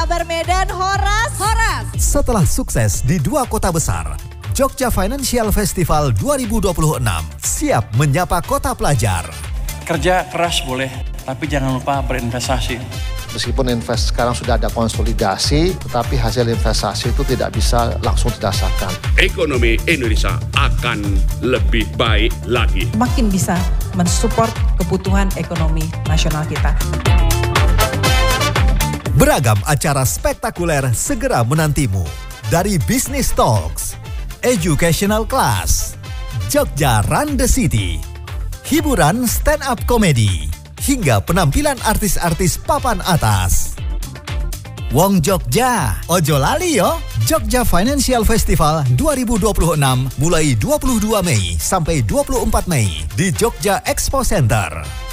kabar Medan, Horas? Horas. Setelah sukses di 2 kota besar, Jogja Financial Festival 2026 siap menyapa kota pelajar. Kerja keras boleh, tapi jangan lupa berinvestasi. Meskipun sekarang sudah ada konsolidasi, tetapi hasil investasi itu tidak bisa langsung dirasakan. Ekonomi Indonesia akan lebih baik lagi. Makin bisa mensupport kebutuhan ekonomi nasional kita. Beragam acara spektakuler segera menantimu. Dari Business Talks, Educational Class, Jogja Run the City, hiburan stand-up comedy, hingga penampilan artis-artis papan atas. Wong Jogja, ojo lali yo. Jogja Financial Festival 2026 mulai 22 Mei sampai 24 Mei di Jogja Expo Center.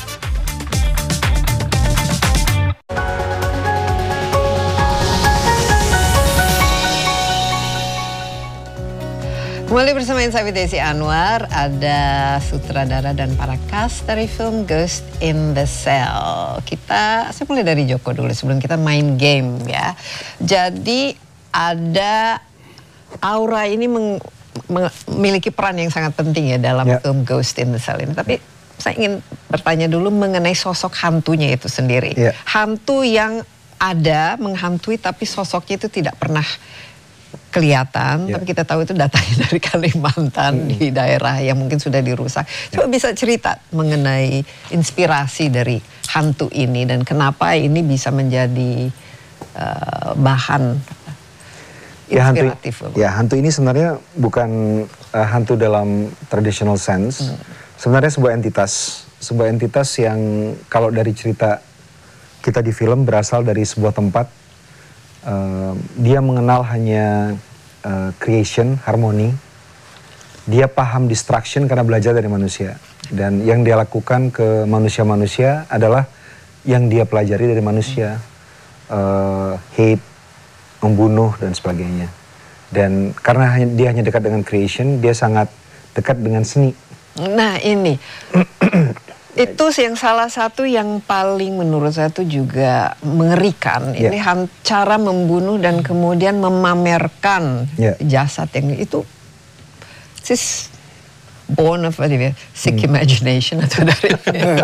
Kembali bersama Insight with Desi Anwar, ada sutradara dan para cast dari film Ghost in the Cell. Saya mulai dari Joko dulu sebelum kita main game ya. Jadi ada Aura ini memiliki peran yang sangat penting ya dalam film Ghost in the Cell ini. Tapi saya ingin bertanya dulu mengenai sosok hantunya itu sendiri. Hantu yang ada menghantui tapi sosoknya itu tidak pernah kelihatan, tapi kita tahu itu datanya dari Kalimantan di daerah yang mungkin sudah dirusak. Coba bisa cerita mengenai inspirasi dari hantu ini dan kenapa ini bisa menjadi bahan inspiratif. Hantu ini sebenarnya bukan hantu dalam traditional sense. Sebenarnya sebuah entitas yang kalau dari cerita kita di film berasal dari sebuah tempat. Dia mengenal hanya creation, harmoni. Dia paham destruction karena belajar dari manusia. Dan yang dia lakukan ke manusia-manusia adalah yang dia pelajari dari manusia. Hate, membunuh, dan sebagainya. Dan karena dia hanya dekat dengan creation, dia sangat dekat dengan seni. Nah ini... Itu yang salah satu yang paling menurut saya itu juga mengerikan. Ini cara membunuh dan kemudian memamerkan jasad yang itu. This born of sick imagination atau dari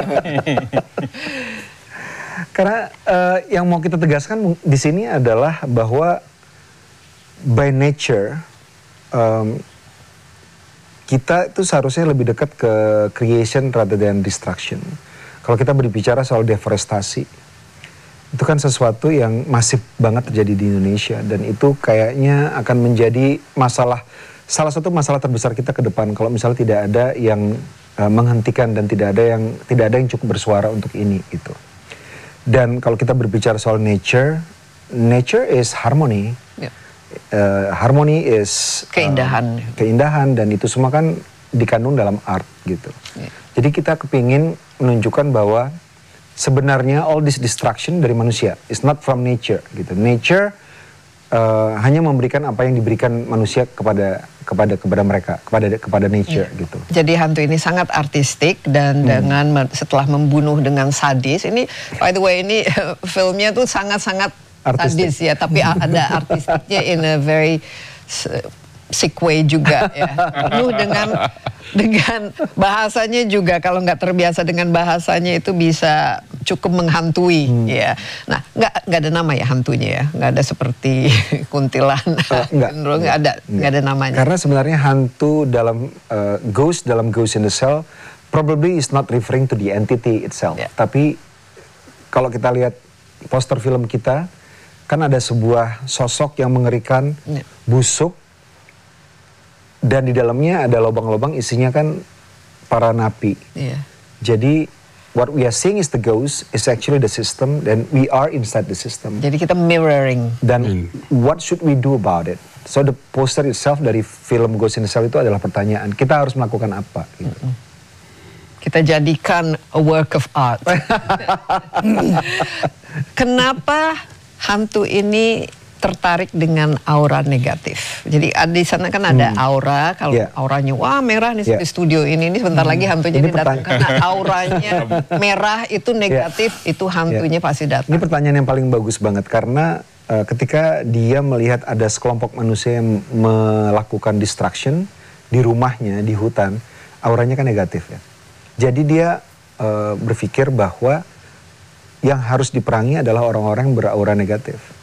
Karena yang mau kita tegaskan di sini adalah bahwa by nature kita itu seharusnya lebih dekat ke creation rather than destruction. Kalau kita berbicara soal deforestasi, itu kan sesuatu yang masif banget terjadi di Indonesia. Dan itu kayaknya akan menjadi salah satu masalah terbesar kita ke depan. Kalau misalnya tidak ada yang menghentikan dan tidak ada yang cukup bersuara untuk ini gitu. Dan kalau kita berbicara soal nature is harmony. Harmony is keindahan dan itu semua kan dikandung dalam art gitu. Jadi kita kepingin menunjukkan bahwa sebenarnya all this destruction dari manusia is not from nature gitu. Nature hanya memberikan apa yang diberikan manusia kepada mereka, kepada nature gitu. Jadi hantu ini sangat artistik dan dengan setelah membunuh dengan sadis. Ini by the way ini filmnya tuh sangat-sangat sadis ya, tapi ada artistiknya in a very sick way juga ya. Penuh dengan bahasanya juga, kalau nggak terbiasa dengan bahasanya itu bisa cukup menghantui ya. Nah, nggak ada nama ya hantunya ya, nggak ada seperti kuntilanak, nggak ada namanya. Karena sebenarnya hantu dalam Ghost in the Cell probably is not referring to the entity itself, tapi kalau kita lihat poster film kita kan ada sebuah sosok yang mengerikan, busuk, dan di dalamnya ada lubang-lubang isinya kan para napi. Jadi what we are seeing is the ghost is actually the system, dan we are inside the system. Jadi kita mirroring. Dan what should we do about it? So the poster itself dari film Ghost in the Cell itu adalah pertanyaan. Kita harus melakukan apa? Gitu. Kita jadikan a work of art. Kenapa hantu ini tertarik dengan aura negatif? Jadi di sana kan ada aura, kalau auranya wah merah nih di studio ini sebentar lagi hantunya ini datang karena auranya merah itu negatif, itu hantunya pasti datang. Ini pertanyaan yang paling bagus banget karena ketika dia melihat ada sekelompok manusia yang melakukan destruction di rumahnya, di hutan, auranya kan negatif ya. Jadi dia berpikir bahwa yang harus diperangi adalah orang-orang yang beraura negatif.